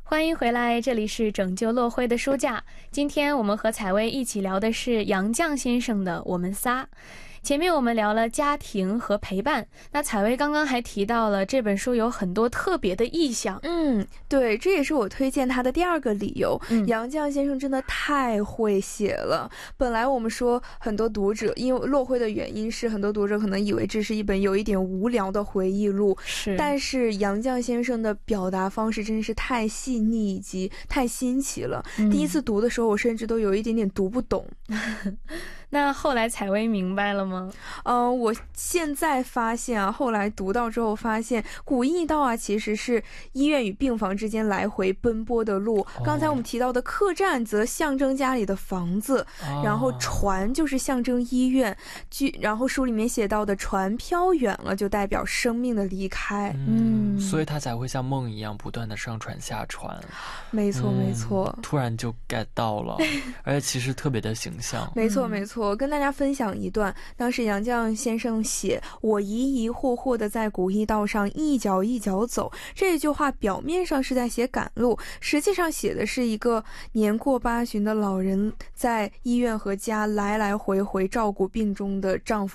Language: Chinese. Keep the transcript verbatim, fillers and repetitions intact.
欢迎回来，这里是拯救落灰的书架。今天我们和采薇一起聊的是杨绛先生的《我们仨》。前面我们聊了家庭和陪伴，那采薇刚刚还提到了这本书有很多特别的意象。 嗯，对，这也是我推荐他的第二个理由。 嗯， 杨绛先生真的太会写了。本来我们说很多读者，因为落灰的原因是很多读者可能以为这是一本有一点无聊的回忆录， 是， 但是杨绛先生的表达方式真是太细腻以及太新奇了。嗯，第一次读的时候我甚至都有一点点读不懂。 那后来采薇明白了吗？ 嗯、呃，我现在发现啊，后来读到之后发现，古驿道啊其实是医院与病房之间来回奔波的路。哦，刚才我们提到的客栈则象征家里的房子，哦，然后船就是象征医院。据然后书里面写到的，船飘远了就代表生命的离开。 嗯，所以他才会像梦一样不断的上船下船。 没错，嗯，没错， 突然就 get 到了，而且其实特别的形象。 没错，没错。我跟大家分享一段，当时杨绛先生写我疑疑惑惑的在古驿道上一脚一脚走，这句话表面上是在写赶路，实际上写的是一个年过八旬的老人在医院和家来来回回照顾病中的丈夫